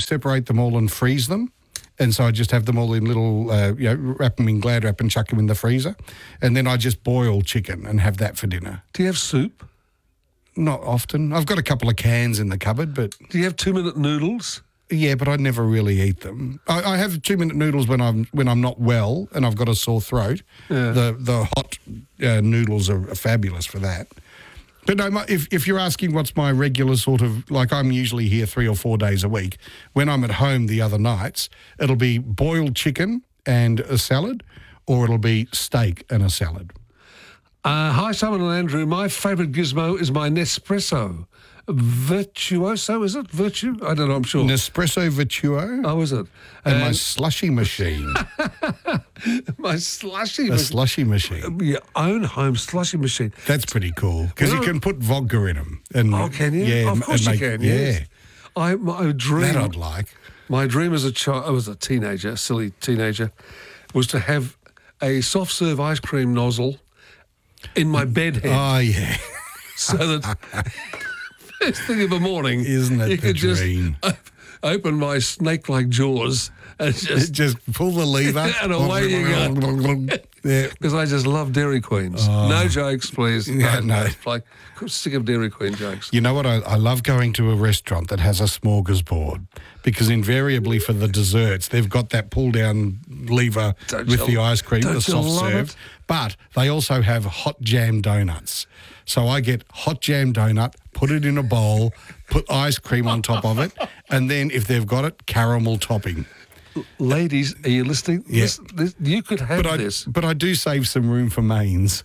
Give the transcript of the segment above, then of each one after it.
separate them all and freeze them. And so I just have them all in little, wrap them in Glad Wrap and chuck them in the freezer. And then I just boil chicken and have that for dinner. Do you have soup? Not often. I've got a couple of cans in the cupboard, but... Do you have 2-minute noodles? Yeah, but I never really eat them. I have 2-minute noodles when I'm not well and I've got a sore throat. Yeah. The hot noodles are fabulous for that. But no, if you're asking what's my regular sort of, like I'm usually here 3 or 4 days a week. When I'm at home the other nights, it'll be boiled chicken and a salad, or it'll be steak and a salad. Hi, Simon and Andrew. My favourite gizmo is my Nespresso. Virtuoso, is it? Virtue? I don't know, I'm sure. Nespresso Virtuo. Oh, is it? And my slushy machine. My slushy A slushy machine. Your own home slushy machine. That's pretty cool, because you can put vodka in them. And, Oh, can you? Yeah, Of course you can, Yeah. yes. My dream... That I'd like. My dream as a child, I was a teenager, a silly teenager, was to have a soft serve ice cream nozzle in my bed head. Oh, yeah. So that first thing in the morning, Isn't it you the could dream? just open my snake-like jaws and Just pull the lever. And away you go. Yeah. because I just love Dairy Queens. No jokes, please. Yeah, no. It's like, I'm sick of Dairy Queen jokes. You know what? I love going to a restaurant that has a smorgasbord, because invariably for the desserts, they've got that pull-down lever with the ice cream, the soft serve. But they also have hot jam donuts. So I get hot jam donut, put it in a bowl, put ice cream on top of it, and then if they've got it, caramel topping. Ladies, are you listening? Yeah. You could have this. But I do save some room for mains.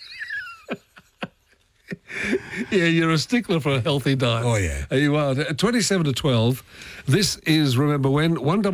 Yeah, you're a stickler for a healthy diet. Oh, yeah. You are. 27 to 12. This is, remember when,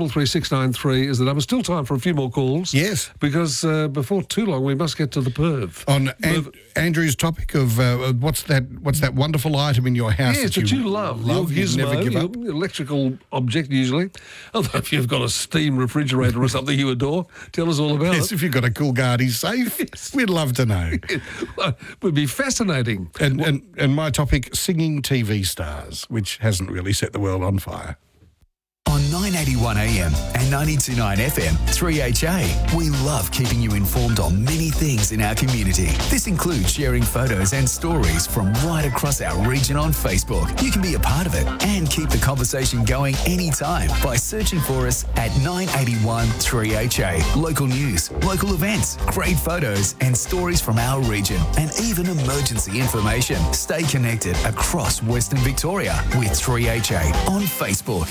133693 is the number. Still time for a few more calls. Yes. Because before too long, we must get to the perv. On Andrew's topic of what's that wonderful item in your house Yes, that you love. your Your gizmo, never give up? your electrical object, usually. Although if you've got a steam refrigerator or something you adore, tell us all about Yes, it. if you've got a cool Guardi safe, we'd love to know. It would be fascinating. And my topic, singing TV stars, which hasn't really set the world on fire. On 981 AM and 92.9 FM, 3HA, we love keeping you informed on many things in our community. This includes sharing photos and stories from right across our region on Facebook. You can be a part of it and keep the conversation going anytime by searching for us at 981 3HA. Local news, local events, great photos and stories from our region, and even emergency information. Stay connected across Western Victoria with 3HA on Facebook.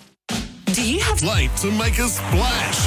Do you have Late to make a splash?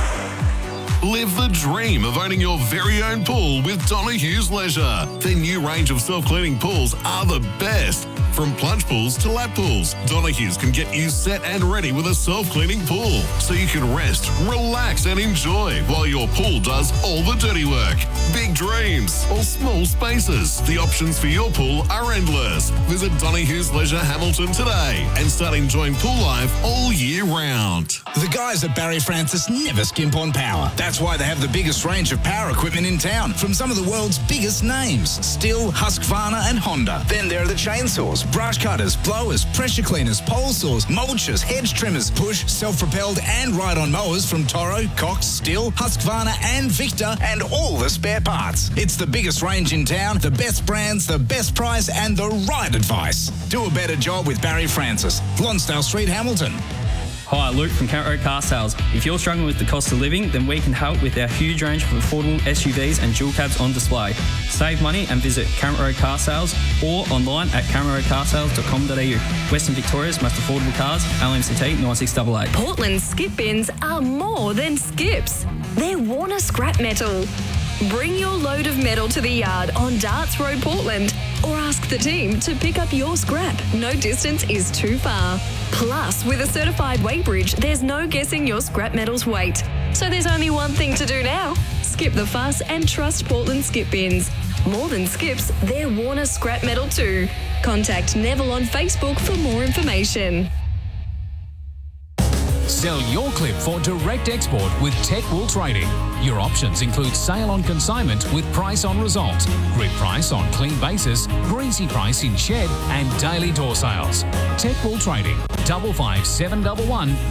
Live the dream of owning your very own pool with Donahue's Leisure. Their new range of self-cleaning pools are the best. From plunge pools to lap pools, Donahue's can get you set and ready with a self-cleaning pool, so you can rest, relax and enjoy while your pool does all the dirty work. Big dreams or small spaces, the options for your pool are endless. Visit Donahue's Leisure Hamilton today and start enjoying pool life all year round. The guys at Barry Francis never skimp on power. That's why they have the biggest range of power equipment in town from some of the world's biggest names: Stihl, Husqvarna and Honda. Then there are the chainsaws, brush cutters, blowers, pressure cleaners, pole saws, mulchers, hedge trimmers, push, self-propelled and ride-on mowers from Toro, Cox, Stihl, Husqvarna and Victor, and all the spare parts. It's the biggest range in town, the best brands, the best price and the right advice. Do a better job with Barry Francis. Lonsdale Street, Hamilton. Hi, Luke from Kent Road Car Sales. If you're struggling with the cost of living, then we can help with our huge range of affordable SUVs and dual cabs on display. Save money and visit Kent Road Car Sales or online at kentroadcarsales.com.au. Western Victoria's most affordable cars, LMCT 9688. Portland's skip bins are more than skips. They're Warner Scrap Metal. Bring your load of metal to the yard on Darts Road, Portland, or ask the team to pick up your scrap. No distance is too far. Plus, with a certified weight bridge, there's no guessing your scrap metal's weight. So there's only one thing to do now. Skip the fuss and trust Portland skip bins. More than skips, they're Warner Scrap Metal too. Contact Neville on Facebook for more information. Sell your clip for direct export with Tech Wool Trading. Your options include sale on consignment with price on result, grid price on clean basis, greasy price in shed, and daily door sales. Tech Wool Trading, 55711